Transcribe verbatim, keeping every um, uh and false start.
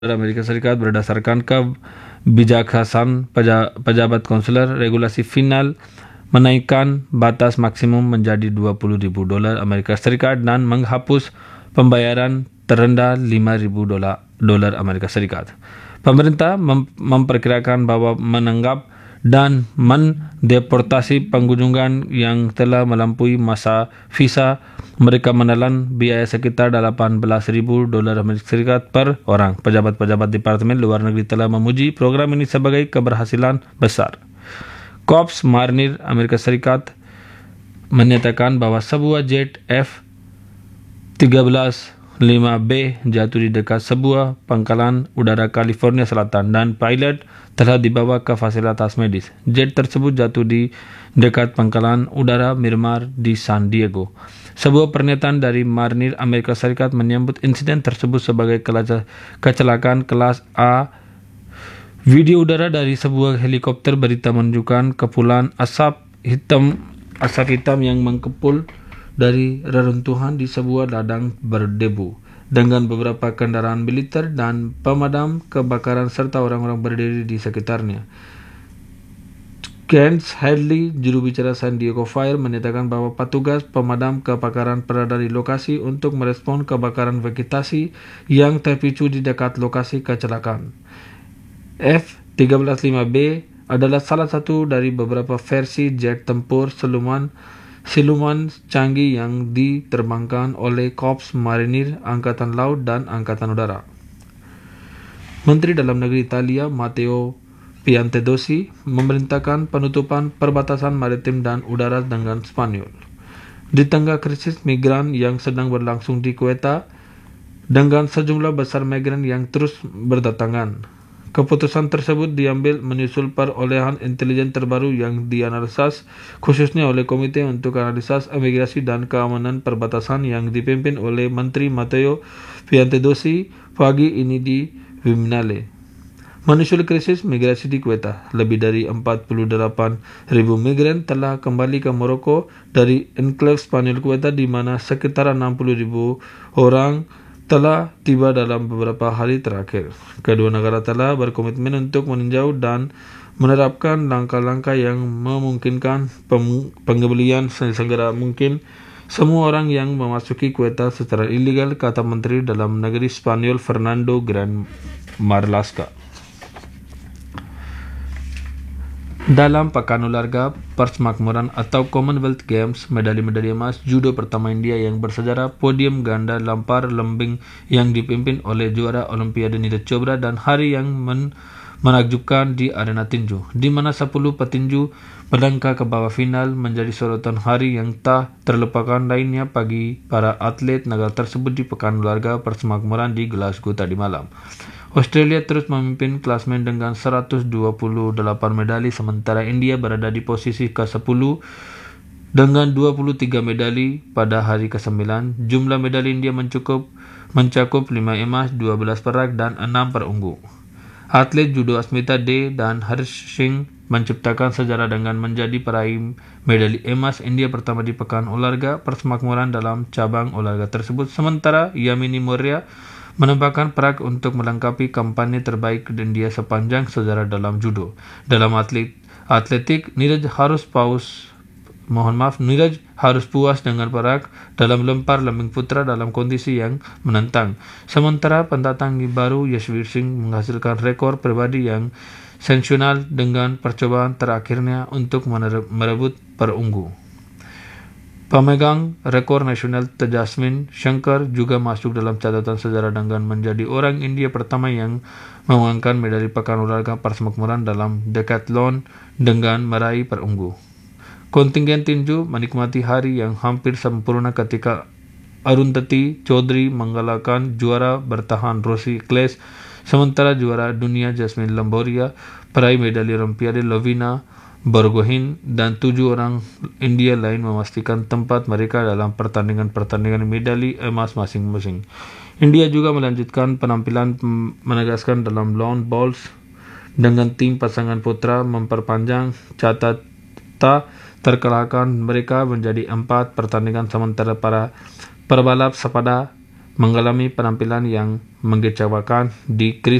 Amerika Serikat berdasarkan kebijaksanaan pejabat konsuler. Regulasi final menaikkan batas maksimum menjadi dua puluh ribu dolar Amerika Serikat dan menghapus pembayaran terendah lima ribu dolar Amerika Serikat. Pemerintah mem- memperkirakan bahwa menanggap dan mendeportasi pengunjung yang telah melampaui masa visa mereka menelan biaya sekitar delapan belas ribu dolar Amerika Serikat per orang. Pejabat-pejabat Departemen Luar Negeri telah memuji program ini sebagai keberhasilan besar. Korps Marinir Amerika Serikat menyatakan bahwa sebuah jet F tiga belas lima B jatuh di dekat sebuah pangkalan udara California Selatan dan pilot telah dibawa ke fasilitas medis. Jet tersebut jatuh di dekat pangkalan udara Miramar di San Diego. Sebuah pernyataan dari Marinir Amerika Serikat menyebut insiden tersebut sebagai kecelakaan kelas A. Video udara dari sebuah helikopter berita menunjukkan kepulan asap hitam asap hitam yang mengepul dari reruntuhan di sebuah ladang berdebu dengan beberapa kendaraan militer dan pemadam kebakaran serta orang-orang berdiri di sekitarnya. Kent Hadley, juru bicara San Diego Fire, menyatakan bahwa petugas pemadam kebakaran berada di lokasi untuk merespon kebakaran vegetasi yang terpicu di dekat lokasi kecelakaan. F tiga belas lima B adalah salah satu dari beberapa versi jet tempur siluman siluman canggih yang diterbangkan oleh Korps Marinir, Angkatan Laut, dan Angkatan Udara. Menteri Dalam Negeri Italia, Matteo Piantedosi, memerintahkan penutupan perbatasan maritim dan udara dengan Spanyol. Di tengah krisis migran yang sedang berlangsung di Quetta, dengan sejumlah besar migran yang terus berdatangan. Keputusan tersebut diambil menyusul perolehan intelijen terbaru yang dianalisis khususnya oleh Komite untuk Analisis Imigrasi dan Keamanan Perbatasan yang dipimpin oleh Menteri Matteo Piantedosi pagi ini di Viminale. Menyusul krisis migrasi di Quetta, lebih dari empat puluh delapan ribu migran telah kembali ke Maroko dari enklave Spanyol Quetta, di mana sekitar enam puluh ribu orang telah tiba dalam beberapa hari terakhir. Kedua negara telah berkomitmen untuk meninjau dan menerapkan langkah-langkah yang memungkinkan pengembalian sesegera mungkin semua orang yang memasuki Quetta secara ilegal, kata Menteri Dalam Negeri Spanyol Fernando Gran Marlaska. Dalam Pekan Olahraga Persemakmuran atau Commonwealth Games, medali-medali emas judo pertama India yang bersejarah, podium ganda lempar lembing yang dipimpin oleh juara Olimpiade Neeraj Chopra, dan hari yang men- menakjubkan di arena tinju, di mana sepuluh petinju melangkah ke babak final, menjadi sorotan hari yang tak terlupakan lainnya bagi para atlet negara tersebut di Pekan Olahraga Persemakmuran di Glasgow tadi malam. Australia terus memimpin klasemen dengan seratus dua puluh delapan medali, sementara India berada di posisi ke sepuluh dengan dua puluh tiga medali pada hari kesembilan. Jumlah medali India mencukup mencakup lima emas, dua belas perak, dan enam perunggu. Atlet judo Asmita De dan Harsh Singh menciptakan sejarah dengan menjadi peraih medali emas India pertama di Pekan Olahraga Persemakmuran dalam cabang olahraga tersebut, sementara Yamini Moria menambahkan perak untuk melengkapi kampanye terbaik India sepanjang sejarah dalam judo. Dalam atlet atletik, Neeraj harus paus mohon maaf Neeraj harus puas dengan perak dalam lempar lembing putra dalam kondisi yang menantang. Sementara pendatang baru Yashvir Singh menghasilkan rekor pribadi yang sensasional dengan percobaan terakhirnya untuk merebut perunggu. Pemegang rekor nasional Tejaswin Shankar juga masuk dalam catatan sejarah dengan menjadi orang India pertama yang memenangkan medali Pekan Olahraga Persemakmuran dalam decathlon dengan meraih perunggu. Kontingen tinju menikmati hari yang hampir sempurna ketika Arundhati Chaudhary mengalahkan juara bertahan Rosie Claes, sementara juara dunia Jasmine Lamboria, peraih medali Olimpiade Lovina Borgohain, dan tujuh orang India lain memastikan tempat mereka dalam pertandingan-pertandingan medali emas masing-masing. India juga melanjutkan penampilan menegaskan dalam lawn bowls dengan tim pasangan putra memperpanjang catatan terkalahkan mereka menjadi empat pertandingan, sementara para pebalap sepada mengalami penampilan yang mengecewakan di